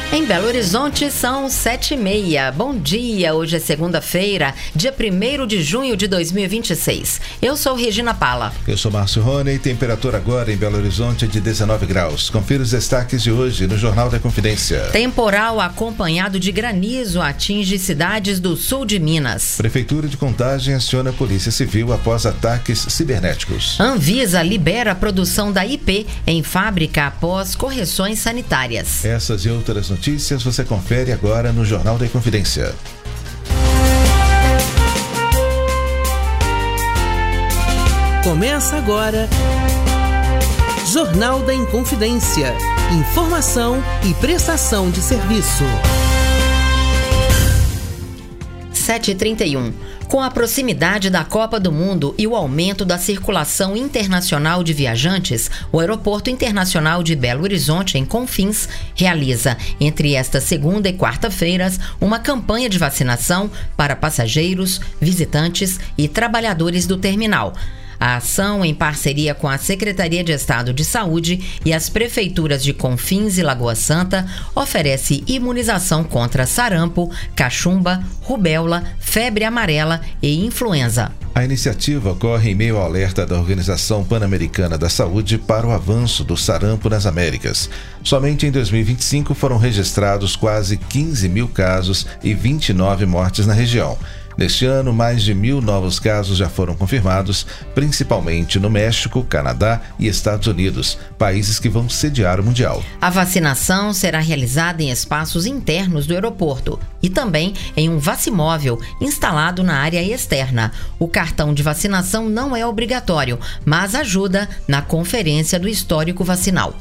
Em Belo Horizonte são 7h30. Bom dia, hoje é segunda-feira, dia 1º de junho de 2026. Eu sou Regina Pala. Eu sou Márcio Rony. Temperatura agora em Belo Horizonte de 19 graus. Confira os destaques de hoje no Jornal da Confidência. Temporal acompanhado de granizo atinge cidades do sul de Minas. Prefeitura de Contagem aciona a Polícia Civil após ataques cibernéticos. Anvisa libera a produção da IP em fábrica após correções sanitárias. Essas e outras notícias você confere agora no Jornal da Confidência. Começa agora Jornal da Inconfidência. Informação e prestação de serviço. 7h31. Com a proximidade da Copa do Mundo e o aumento da circulação internacional de viajantes, o Aeroporto Internacional de Belo Horizonte, em Confins, realiza, entre esta segunda e quarta-feiras, uma campanha de vacinação para passageiros, visitantes e trabalhadores do terminal. A ação, em parceria com a Secretaria de Estado de Saúde e as prefeituras de Confins e Lagoa Santa, oferece imunização contra sarampo, cachumba, rubéola, febre amarela e influenza. A iniciativa ocorre em meio ao alerta da Organização Pan-Americana da Saúde para o avanço do sarampo nas Américas. Somente em 2025 foram registrados quase 15 mil casos e 29 mortes na região. Neste ano, mais de 1.000 novos casos já foram confirmados, principalmente no México, Canadá e Estados Unidos, países que vão sediar o Mundial. A vacinação será realizada em espaços internos do aeroporto e também em um vacimóvel instalado na área externa. O cartão de vacinação não é obrigatório, mas ajuda na conferência do histórico vacinal.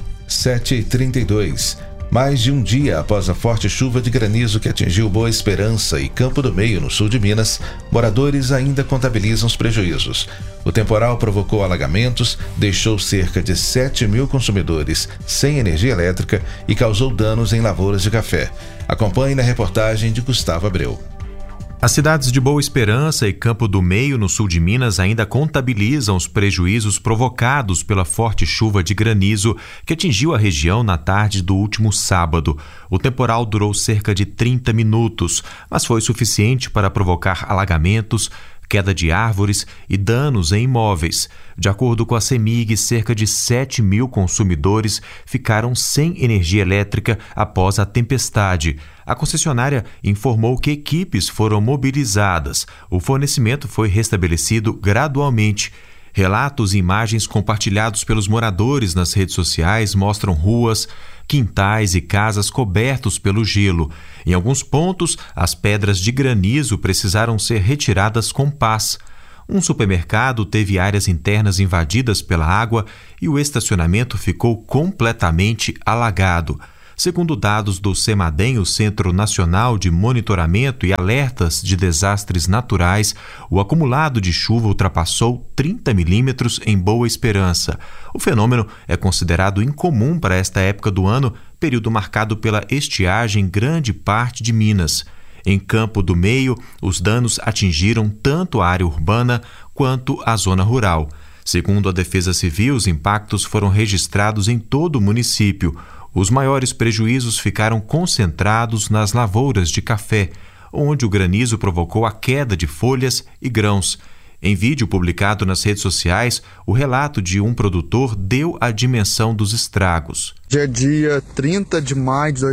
7h32. Mais de um dia após a forte chuva de granizo que atingiu Boa Esperança e Campo do Meio, no sul de Minas, moradores ainda contabilizam os prejuízos. O temporal provocou alagamentos, deixou cerca de 7.000 consumidores sem energia elétrica e causou danos em lavouras de café. Acompanhe na reportagem de Gustavo Abreu. As cidades de Boa Esperança e Campo do Meio, no sul de Minas, ainda contabilizam os prejuízos provocados pela forte chuva de granizo que atingiu a região na tarde do último sábado. O temporal durou cerca de 30 minutos, mas foi suficiente para provocar alagamentos, queda de árvores e danos em imóveis. De acordo com a CEMIG, cerca de 7.000 consumidores ficaram sem energia elétrica após a tempestade. A concessionária informou que equipes foram mobilizadas. O fornecimento foi restabelecido gradualmente. Relatos e imagens compartilhados pelos moradores nas redes sociais mostram ruas, quintais e casas cobertos pelo gelo. Em alguns pontos, as pedras de granizo precisaram ser retiradas com pás. Um supermercado teve áreas internas invadidas pela água e o estacionamento ficou completamente alagado. Segundo dados do CEMADEM, o Centro Nacional de Monitoramento e Alertas de Desastres Naturais, o acumulado de chuva ultrapassou 30 milímetros em Boa Esperança. O fenômeno é considerado incomum para esta época do ano, período marcado pela estiagem em grande parte de Minas. Em Campo do Meio, os danos atingiram tanto a área urbana quanto a zona rural. Segundo a Defesa Civil, os impactos foram registrados em todo o município. Os maiores prejuízos ficaram concentrados nas lavouras de café, onde o granizo provocou a queda de folhas e grãos. Em vídeo publicado nas redes sociais, o relato de um produtor deu a dimensão dos estragos. Hoje é dia 30 de maio de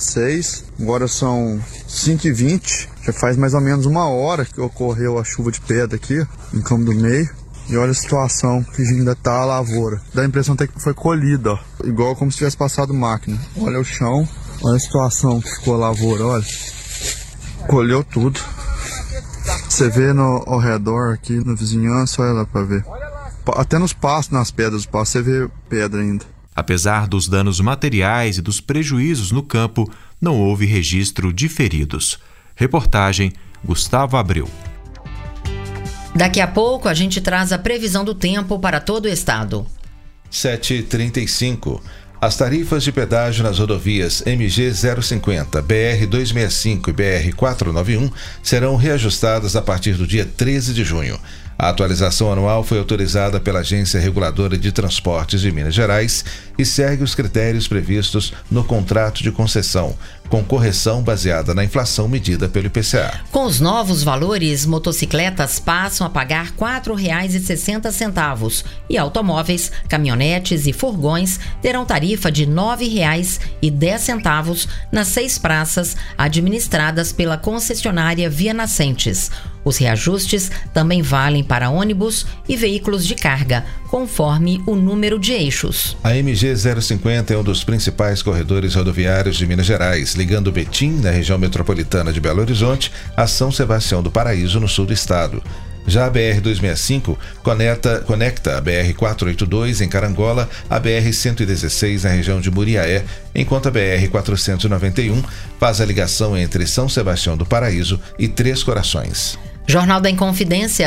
2026, agora são 5h20, já faz mais ou menos uma hora que ocorreu a chuva de pedra aqui em Campo do Meio. E olha a situação que ainda tá a lavoura. Dá a impressão até que foi colhida, ó. Igual como se tivesse passado máquina. Olha o chão, olha a situação que ficou a lavoura, olha. Colheu tudo. Você vê ao redor aqui, na vizinhança, olha lá pra ver. Até nos pastos, nas pedras do pasto, você vê pedra ainda. Apesar dos danos materiais e dos prejuízos no campo, não houve registro de feridos. Reportagem Gustavo Abreu. Daqui a pouco a gente traz a previsão do tempo para todo o estado. 7h35. As tarifas de pedágio nas rodovias MG 050, BR 265 e BR 491 serão reajustadas a partir do dia 13 de junho. A atualização anual foi autorizada pela Agência Reguladora de Transportes de Minas Gerais e segue os critérios previstos no contrato de concessão, com correção baseada na inflação medida pelo IPCA. Com os novos valores, motocicletas passam a pagar R$ 4,60 e automóveis, caminhonetes e furgões terão tarifa de R$ 9,10 nas 6 praças administradas pela concessionária Via Nascentes. Os reajustes também valem para ônibus e veículos de carga, conforme o número de eixos. A MG 050 é um dos principais corredores rodoviários de Minas Gerais, ligando Betim, na região metropolitana de Belo Horizonte, a São Sebastião do Paraíso, no sul do estado. Já a BR-265 conecta a BR-482 em Carangola à BR-116 na região de Muriaé, enquanto a BR-491 faz a ligação entre São Sebastião do Paraíso e Três Corações. Jornal da Inconfidência,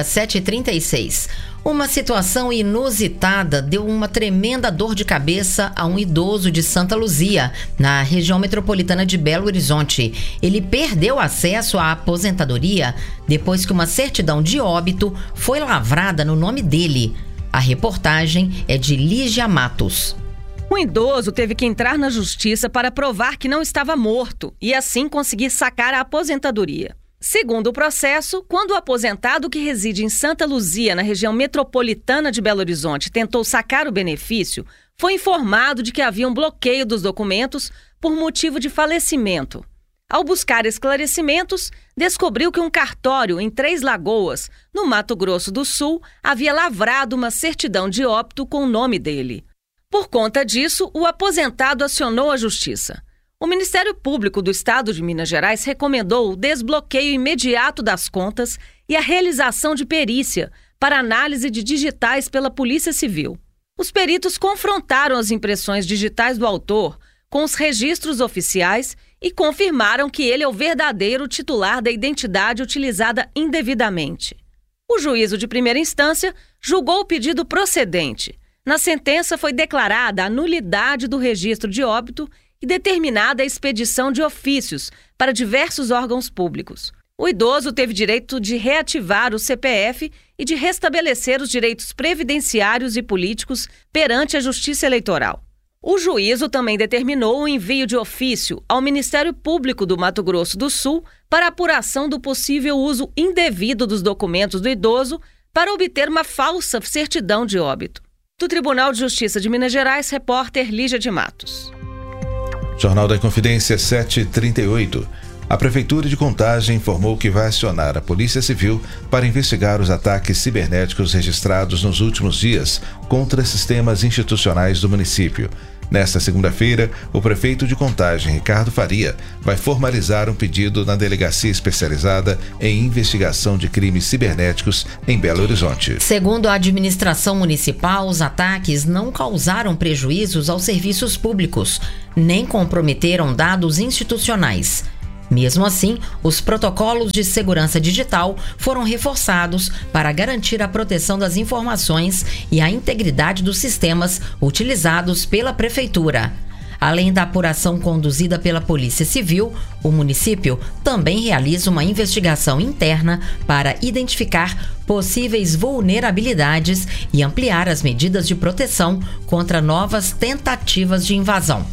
7h36. Uma situação inusitada deu uma tremenda dor de cabeça a um idoso de Santa Luzia, na região metropolitana de Belo Horizonte. Ele perdeu acesso à aposentadoria depois que uma certidão de óbito foi lavrada no nome dele. A reportagem é de Lígia Matos. O idoso teve que entrar na justiça para provar que não estava morto e assim conseguir sacar a aposentadoria. Segundo o processo, quando o aposentado que reside em Santa Luzia, na região metropolitana de Belo Horizonte, tentou sacar o benefício, foi informado de que havia um bloqueio dos documentos por motivo de falecimento. Ao buscar esclarecimentos, descobriu que um cartório em Três Lagoas, no Mato Grosso do Sul, havia lavrado uma certidão de óbito com o nome dele. Por conta disso, o aposentado acionou a justiça. O Ministério Público do Estado de Minas Gerais recomendou o desbloqueio imediato das contas e a realização de perícia para análise de digitais pela Polícia Civil. Os peritos confrontaram as impressões digitais do autor com os registros oficiais e confirmaram que ele é o verdadeiro titular da identidade utilizada indevidamente. O juízo de primeira instância julgou o pedido procedente. Na sentença foi declarada a nulidade do registro de óbito e determinada a expedição de ofícios para diversos órgãos públicos. O idoso teve direito de reativar o CPF e de restabelecer os direitos previdenciários e políticos perante a Justiça Eleitoral. O juízo também determinou o envio de ofício ao Ministério Público do Mato Grosso do Sul para apuração do possível uso indevido dos documentos do idoso para obter uma falsa certidão de óbito. Do Tribunal de Justiça de Minas Gerais, repórter Lígia de Matos. Jornal da Inconfidência, 7h38. A Prefeitura de Contagem informou que vai acionar a Polícia Civil para investigar os ataques cibernéticos registrados nos últimos dias contra sistemas institucionais do município. Nesta segunda-feira, o prefeito de Contagem, Ricardo Faria, vai formalizar um pedido na Delegacia Especializada em Investigação de Crimes Cibernéticos em Belo Horizonte. Segundo a administração municipal, os ataques não causaram prejuízos aos serviços públicos, nem comprometeram dados institucionais. Mesmo assim, os protocolos de segurança digital foram reforçados para garantir a proteção das informações e a integridade dos sistemas utilizados pela Prefeitura. Além da apuração conduzida pela Polícia Civil, o município também realiza uma investigação interna para identificar possíveis vulnerabilidades e ampliar as medidas de proteção contra novas tentativas de invasão.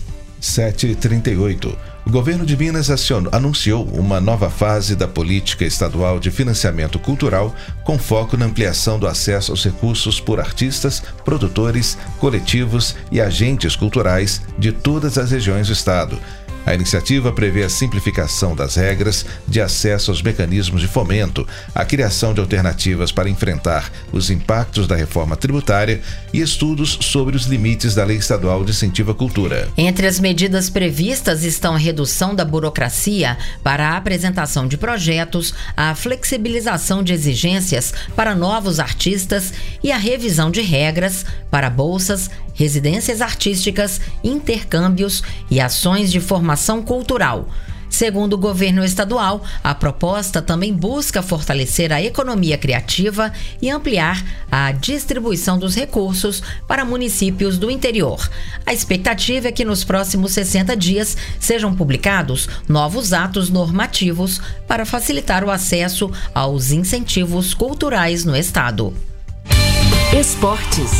7h38. O governo de Minas anunciou uma nova fase da política estadual de financiamento cultural com foco na ampliação do acesso aos recursos por artistas, produtores, coletivos e agentes culturais de todas as regiões do estado. A iniciativa prevê a simplificação das regras de acesso aos mecanismos de fomento, a criação de alternativas para enfrentar os impactos da reforma tributária e estudos sobre os limites da Lei Estadual de Incentivo à Cultura. Entre as medidas previstas estão a redução da burocracia para a apresentação de projetos, a flexibilização de exigências para novos artistas e a revisão de regras para bolsas, residências artísticas, intercâmbios e ações de formação cultural. Segundo o governo estadual, a proposta também busca fortalecer a economia criativa e ampliar a distribuição dos recursos para municípios do interior. A expectativa é que nos próximos 60 dias sejam publicados novos atos normativos para facilitar o acesso aos incentivos culturais no estado. Esportes.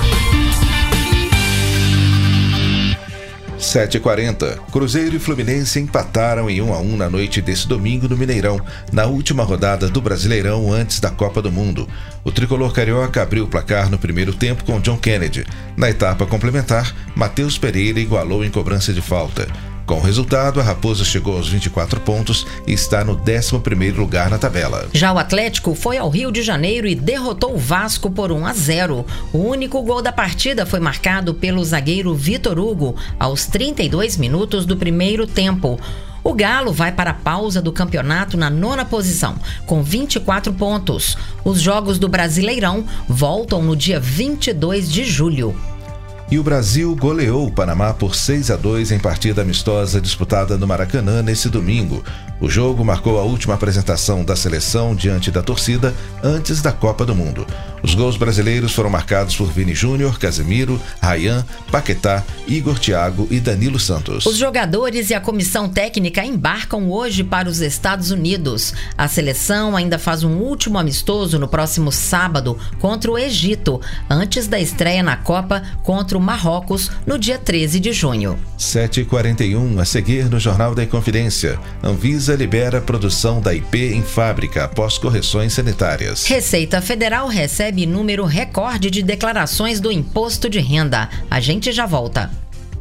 7h40. Cruzeiro e Fluminense empataram em 1-1 na noite desse domingo no Mineirão, na última rodada do Brasileirão antes da Copa do Mundo. O tricolor carioca abriu o placar no primeiro tempo com John Kennedy. Na etapa complementar, Matheus Pereira igualou em cobrança de falta. Com o resultado, a Raposa chegou aos 24 pontos e está no 11º lugar na tabela. Já o Atlético foi ao Rio de Janeiro e derrotou o Vasco por 1-0. O único gol da partida foi marcado pelo zagueiro Vitor Hugo aos 32 minutos do primeiro tempo. O Galo vai para a pausa do campeonato na 9ª posição, com 24 pontos. Os jogos do Brasileirão voltam no dia 22 de julho. E o Brasil goleou o Panamá por 6-2 em partida amistosa disputada no Maracanã nesse domingo. O jogo marcou a última apresentação da seleção diante da torcida antes da Copa do Mundo. Os gols brasileiros foram marcados por Vini Júnior, Casemiro, Ryan, Paquetá, Igor Thiago e Danilo Santos. Os jogadores e a comissão técnica embarcam hoje para os Estados Unidos. A seleção ainda faz um último amistoso no próximo sábado contra o Egito, antes da estreia na Copa contra o Marrocos no dia 13 de junho. 7h41, a seguir no Jornal da Inconfidência. Anvisa libera a produção da IP em fábrica após correções sanitárias. Receita Federal recebe número recorde de declarações do imposto de renda. A gente já volta.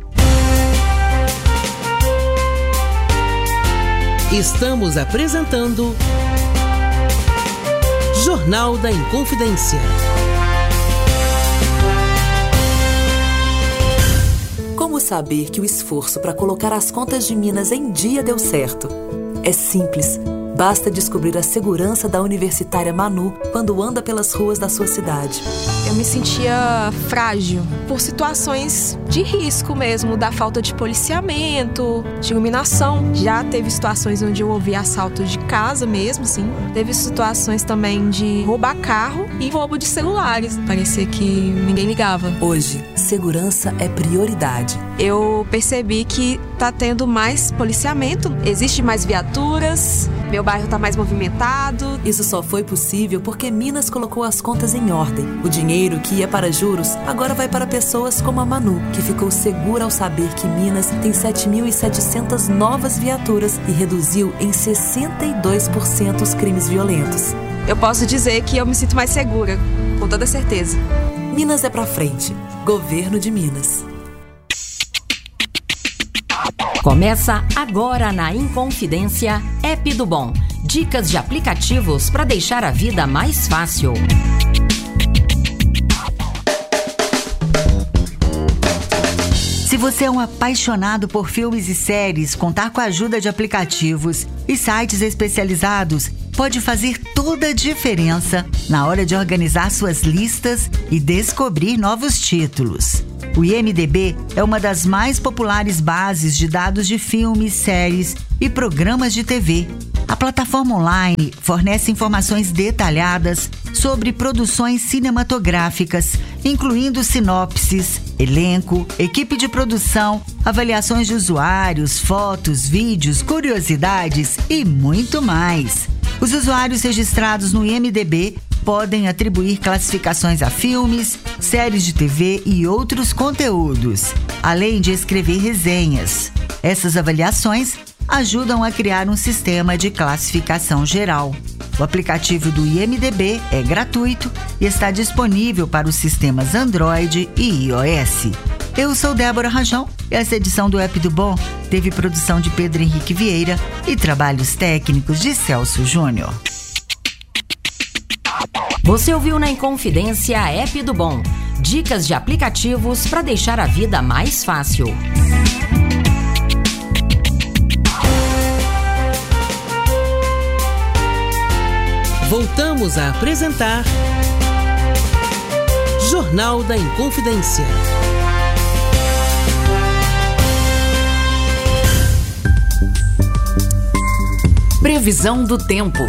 Estamos apresentando Jornal da Inconfidência. Como saber que o esforço para colocar as contas de Minas em dia deu certo? É simples. Basta descobrir a segurança da universitária Manu quando anda pelas ruas da sua cidade. Eu me sentia frágil por situações de risco mesmo, da falta de policiamento, de iluminação. Já teve situações onde eu ouvi assalto de casa mesmo, sim. Teve situações também de roubar carro e roubo de celulares. Parecia que ninguém ligava. Hoje, segurança é prioridade. Eu percebi que tá tendo mais policiamento, existe mais viaturas, meu bairro tá mais movimentado. Isso só foi possível porque Minas colocou as contas em ordem. O dinheiro que ia para juros agora vai para pessoas como a Manu, que ficou segura ao saber que Minas tem 7.700 novas viaturas e reduziu em 62% os crimes violentos. Eu posso dizer que eu me sinto mais segura, com toda certeza. Minas é pra frente. Governo de Minas. Começa agora na Inconfidência App do Bom. Dicas de aplicativos para deixar a vida mais fácil. Se você é um apaixonado por filmes e séries, contar com a ajuda de aplicativos e sites especializados pode fazer toda a diferença na hora de organizar suas listas e descobrir novos títulos. O IMDb é uma das mais populares bases de dados de filmes, séries e programas de TV. A plataforma online fornece informações detalhadas sobre produções cinematográficas, incluindo sinopses, elenco, equipe de produção, avaliações de usuários, fotos, vídeos, curiosidades e muito mais. Os usuários registrados no IMDb podem atribuir classificações a filmes, séries de TV e outros conteúdos, além de escrever resenhas. Essas avaliações ajudam a criar um sistema de classificação geral. O aplicativo do IMDb é gratuito e está disponível para os sistemas Android e iOS. Eu sou Débora Rajão e essa edição do App do Bom teve produção de Pedro Henrique Vieira e trabalhos técnicos de Celso Júnior. Você ouviu na Inconfidência App do Bom. Dicas de aplicativos para deixar a vida mais fácil. Voltamos a apresentar Jornal da Inconfidência. Previsão do tempo.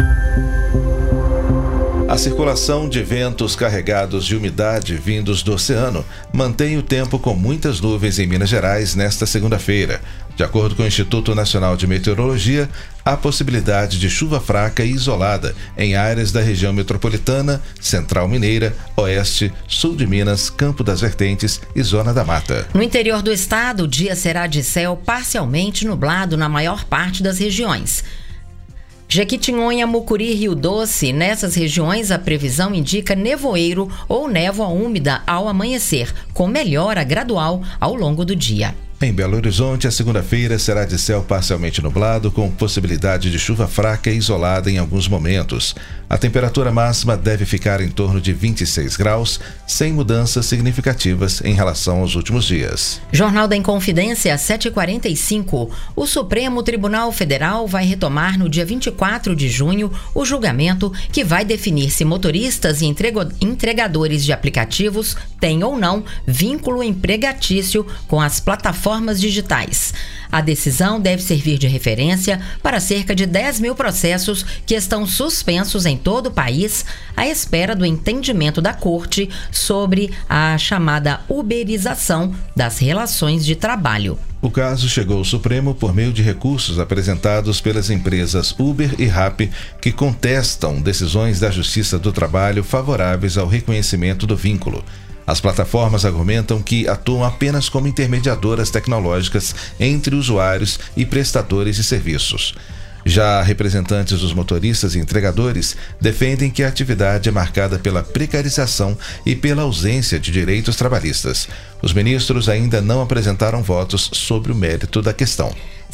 A circulação de ventos carregados de umidade vindos do oceano mantém o tempo com muitas nuvens em Minas Gerais nesta segunda-feira. De acordo com o Instituto Nacional de Meteorologia, há possibilidade de chuva fraca e isolada em áreas da região metropolitana, Central Mineira, Oeste, Sul de Minas, Campo das Vertentes e Zona da Mata. No interior do estado, o dia será de céu parcialmente nublado na maior parte das regiões. Jequitinhonha, Mucuri e Rio Doce, nessas regiões a previsão indica nevoeiro ou névoa úmida ao amanhecer, com melhora gradual ao longo do dia. Em Belo Horizonte, a segunda-feira será de céu parcialmente nublado, com possibilidade de chuva fraca e isolada em alguns momentos. A temperatura máxima deve ficar em torno de 26 graus, sem mudanças significativas em relação aos últimos dias. Jornal da Inconfidência, 7h45. O Supremo Tribunal Federal vai retomar no dia 24 de junho o julgamento que vai definir se motoristas e entregadores de aplicativos têm ou não vínculo empregatício com as plataformas digitais. A decisão deve servir de referência para cerca de 10 mil processos que estão suspensos em todo o país à espera do entendimento da Corte sobre a chamada uberização das relações de trabalho. O caso chegou ao Supremo por meio de recursos apresentados pelas empresas Uber e Rappi, que contestam decisões da Justiça do Trabalho favoráveis ao reconhecimento do vínculo. As plataformas argumentam que atuam apenas como intermediadoras tecnológicas entre usuários e prestadores de serviços. Já representantes dos motoristas e entregadores defendem que a atividade é marcada pela precarização e pela ausência de direitos trabalhistas. Os ministros ainda não apresentaram votos sobre o mérito da questão.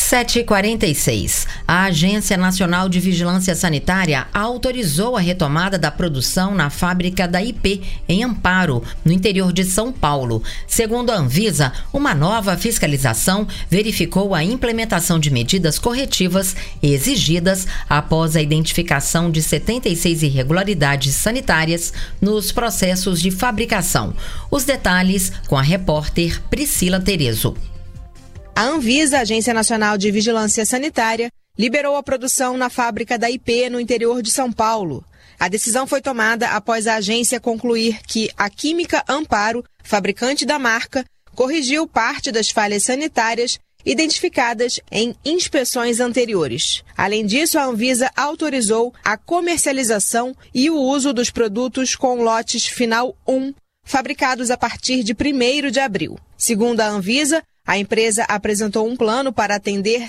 7h46. A Agência Nacional de Vigilância Sanitária autorizou a retomada da produção na fábrica da IP, em Amparo, no interior de São Paulo. Segundo a Anvisa, uma nova fiscalização verificou a implementação de medidas corretivas exigidas após a identificação de 76 irregularidades sanitárias nos processos de fabricação. Os detalhes com a repórter Priscila Terezo. A Anvisa, Agência Nacional de Vigilância Sanitária, liberou a produção na fábrica da IP no interior de São Paulo. A decisão foi tomada após a agência concluir que a Química Amparo, fabricante da marca, corrigiu parte das falhas sanitárias identificadas em inspeções anteriores. Além disso, a Anvisa autorizou a comercialização e o uso dos produtos com lotes final 1, fabricados a partir de 1º de abril. Segundo a Anvisa, a empresa apresentou um plano para atender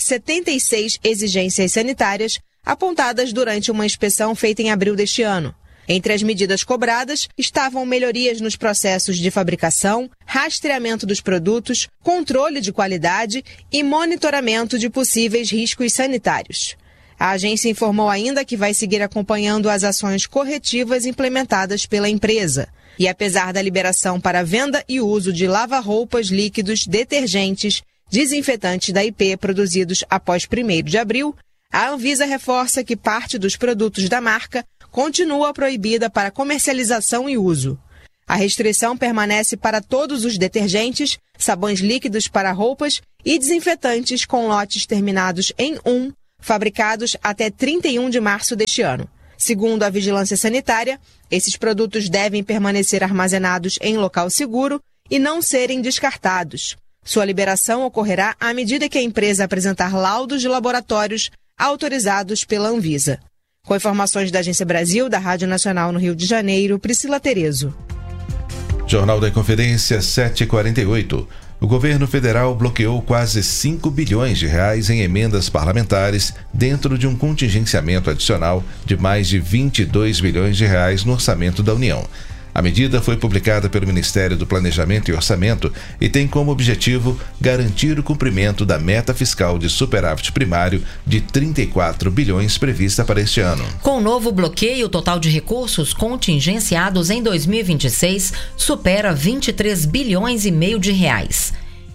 76 exigências sanitárias apontadas durante uma inspeção feita em abril deste ano. Entre as medidas cobradas estavam melhorias nos processos de fabricação, rastreamento dos produtos, controle de qualidade e monitoramento de possíveis riscos sanitários. A agência informou ainda que vai seguir acompanhando as ações corretivas implementadas pela empresa. E apesar da liberação para venda e uso de lava-roupas, líquidos, detergentes, desinfetantes da IP produzidos após 1º de abril, a Anvisa reforça que parte dos produtos da marca continua proibida para comercialização e uso. A restrição permanece para todos os detergentes, sabões líquidos para roupas e desinfetantes com lotes terminados em 1, fabricados até 31 de março deste ano. Segundo a Vigilância Sanitária, esses produtos devem permanecer armazenados em local seguro e não serem descartados. Sua liberação ocorrerá à medida que a empresa apresentar laudos de laboratórios autorizados pela Anvisa. Com informações da Agência Brasil, da Rádio Nacional no Rio de Janeiro, Priscila Terezo. Jornal da Inconfidência, 7h48. O governo federal bloqueou quase 5 bilhões de reais em emendas parlamentares dentro de um contingenciamento adicional de mais de 22 bilhões de reais no orçamento da União. A medida foi publicada pelo Ministério do Planejamento e Orçamento e tem como objetivo garantir o cumprimento da meta fiscal de superávit primário de 34 bilhões prevista para este ano. Com o novo bloqueio, o total de recursos contingenciados em 2026 supera 23 bilhões e meio de reais.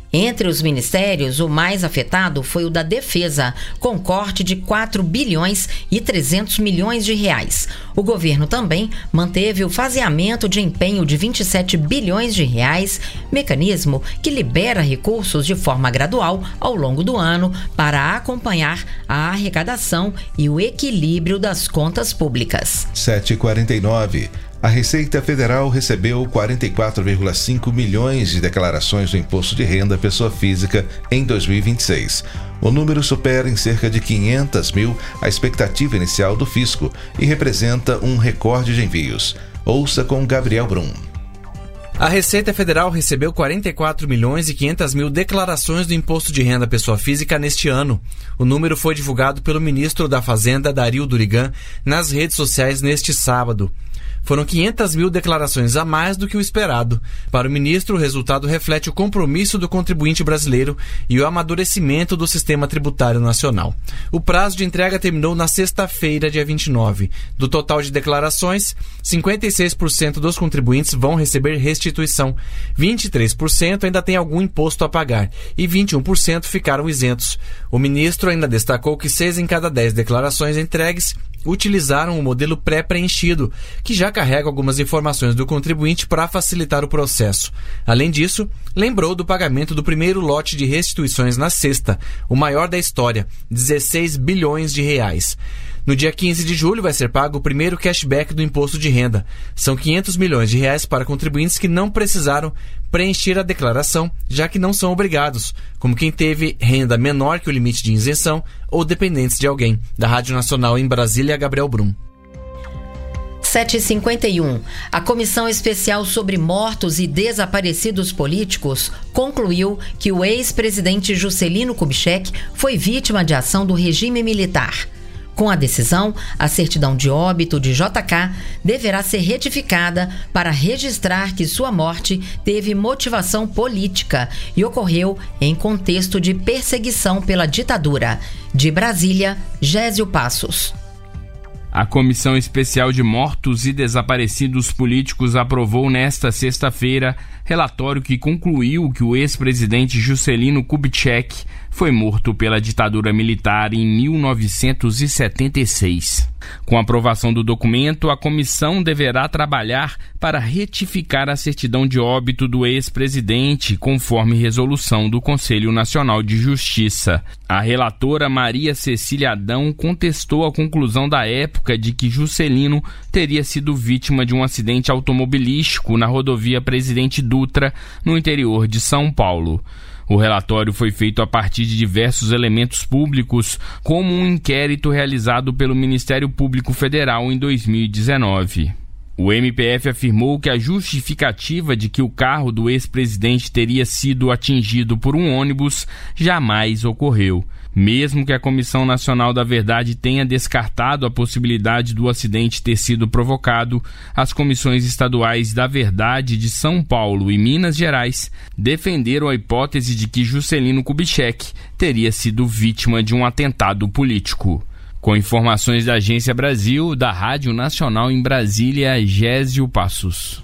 Entre os ministérios, o mais afetado foi o da Defesa, com corte de 4 bilhões e 300 milhões de reais. O governo também manteve o faseamento de empenho de 27 bilhões de reais, mecanismo que libera recursos de forma gradual ao longo do ano para acompanhar a arrecadação e o equilíbrio das contas públicas. 7h49. A Receita Federal recebeu 44,5 milhões de declarações do Imposto de Renda Pessoa Física em 2026. O número supera em cerca de 500 mil a expectativa inicial do fisco e representa um recorde de envios. Ouça com Gabriel Brum. A Receita Federal recebeu 44 milhões e 500 mil declarações do Imposto de Renda Pessoa Física neste ano. O número foi divulgado pelo ministro da Fazenda, Dario Durigan, nas redes sociais neste sábado. Foram 500 mil declarações a mais do que o esperado. Para o ministro, o resultado reflete o compromisso do contribuinte brasileiro e o amadurecimento do sistema tributário nacional. O prazo de entrega terminou na sexta-feira, dia 29. Do total de declarações, 56% dos contribuintes vão receber restituição, 23% ainda tem algum imposto a pagar e 21% ficaram isentos. O ministro ainda destacou que 6 em cada 10 declarações entregues utilizaram o modelo pré-preenchido, que já carrega algumas informações do contribuinte para facilitar o processo. Além disso, lembrou do pagamento do primeiro lote de restituições na sexta, o maior da história, 16 bilhões de reais. No dia 15 de julho vai ser pago o primeiro cashback do imposto de renda. São 500 milhões de reais para contribuintes que não precisaram preencher a declaração, já que não são obrigados, como quem teve renda menor que o limite de isenção ou dependentes de alguém. Da Rádio Nacional em Brasília, Gabriel Brum. 7h51. A Comissão Especial sobre Mortos e Desaparecidos Políticos concluiu que o ex-presidente Juscelino Kubitschek foi vítima de ação do regime militar. Com a decisão, a certidão de óbito de JK deverá ser retificada para registrar que sua morte teve motivação política e ocorreu em contexto de perseguição pela ditadura. De Brasília, Gésio Passos. A Comissão Especial de Mortos e Desaparecidos Políticos aprovou nesta sexta-feira relatório que concluiu que o ex-presidente Juscelino Kubitschek foi morto pela ditadura militar em 1976. Com a aprovação do documento, a comissão deverá trabalhar para retificar a certidão de óbito do ex-presidente, conforme resolução do Conselho Nacional de Justiça. A relatora Maria Cecília Adão contestou a conclusão da época de que Juscelino teria sido vítima de um acidente automobilístico na rodovia Presidente Dutra, no interior de São Paulo. O relatório foi feito a partir de diversos elementos públicos, como um inquérito realizado pelo Ministério Público Federal em 2019. O MPF afirmou que a justificativa de que o carro do ex-presidente teria sido atingido por um ônibus jamais ocorreu. Mesmo que a Comissão Nacional da Verdade tenha descartado a possibilidade do acidente ter sido provocado, as comissões estaduais da Verdade de São Paulo e Minas Gerais defenderam a hipótese de que Juscelino Kubitschek teria sido vítima de um atentado político. Com informações da Agência Brasil, da Rádio Nacional em Brasília, Gésio Passos.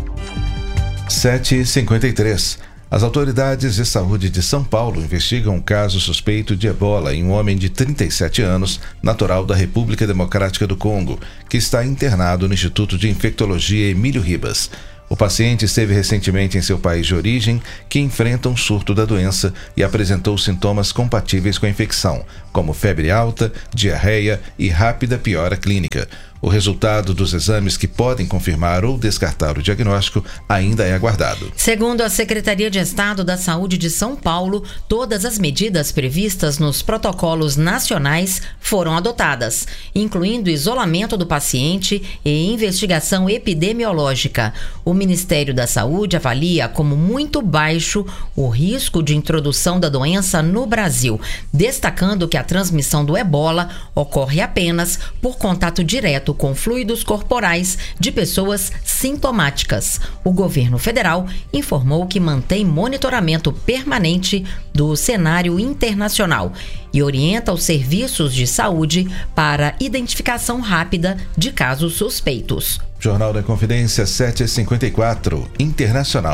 7h53. As autoridades de saúde de São Paulo investigam um caso suspeito de ebola em um homem de 37 anos, natural da República Democrática do Congo, que está internado no Instituto de Infectologia Emílio Ribas. O paciente esteve recentemente em seu país de origem, que enfrenta um surto da doença e apresentou sintomas compatíveis com a infecção, como febre alta, diarreia e rápida piora clínica. O resultado dos exames que podem confirmar ou descartar o diagnóstico ainda é aguardado. Segundo a Secretaria de Estado da Saúde de São Paulo, todas as medidas previstas nos protocolos nacionais foram adotadas, incluindo isolamento do paciente e investigação epidemiológica. O Ministério da Saúde avalia como muito baixo o risco de introdução da doença no Brasil, destacando que a transmissão do ebola ocorre apenas por contato direto com fluidos corporais de pessoas sintomáticas. O governo federal informou que mantém monitoramento permanente do cenário internacional e orienta os serviços de saúde para identificação rápida de casos suspeitos. Jornal da Confidência 7h54, Internacional.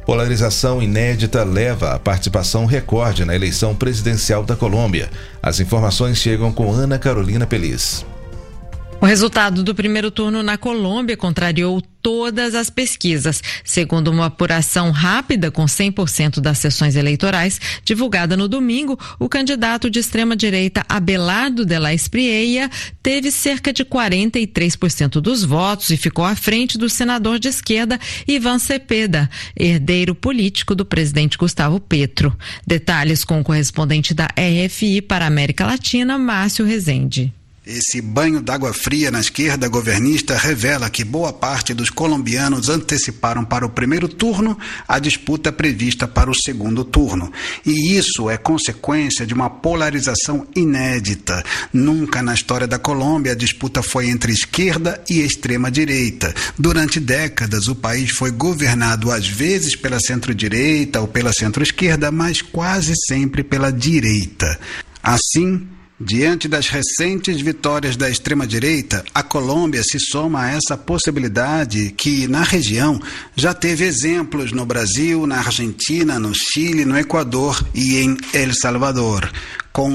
Polarização inédita leva à participação recorde na eleição presidencial da Colômbia. As informações chegam com Ana Carolina Peliz. O resultado do primeiro turno na Colômbia contrariou todas as pesquisas. Segundo uma apuração rápida com 100% das sessões eleitorais, divulgada no domingo, o candidato de extrema-direita Abelardo de la Espriella teve cerca de 43% dos votos e ficou à frente do senador de esquerda Iván Cepeda, herdeiro político do presidente Gustavo Petro. Detalhes com o correspondente da RFI para a América Latina, Márcio Rezende. Esse banho d'água fria na esquerda governista revela que boa parte dos colombianos anteciparam para o primeiro turno a disputa prevista para o segundo turno. E isso é consequência de uma polarização inédita. Nunca na história da Colômbia a disputa foi entre esquerda e extrema-direita. Durante décadas o país foi governado às vezes pela centro-direita ou pela centro-esquerda, mas quase sempre pela direita. Assim, diante das recentes vitórias da extrema-direita, a Colômbia se soma a essa possibilidade que, na região, já teve exemplos no Brasil, na Argentina, no Chile, no Equador e em El Salvador. Com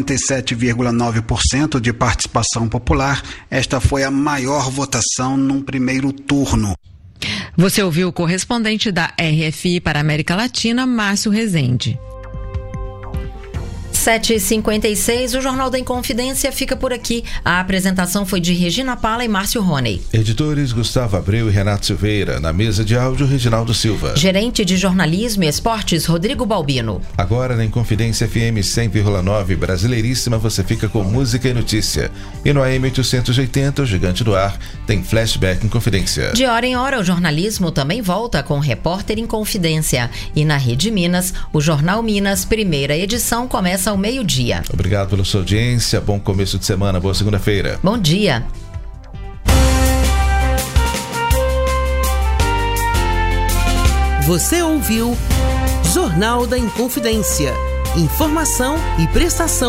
57,9% de participação popular, esta foi a maior votação num primeiro turno. Você ouviu o correspondente da RFI para a América Latina, Márcio Rezende. 7h56, o Jornal da Inconfidência fica por aqui. A apresentação foi de Regina Pala e Márcio Roney. Editores Gustavo Abreu e Renato Silveira. Na mesa de áudio, Reginaldo Silva. Gerente de Jornalismo e Esportes, Rodrigo Balbino. Agora na Inconfidência FM 100,9 Brasileiríssima, você fica com música e notícia. E no AM 880, o Gigante do Ar, tem Flashback Inconfidência. De hora em hora, o jornalismo também volta com Repórter Inconfidência. E na Rede Minas, o Jornal Minas, primeira edição, começa ao meio-dia. Obrigado pela sua audiência, bom começo de semana, boa segunda-feira. Bom dia. Você ouviu Jornal da Inconfidência. Informação e prestação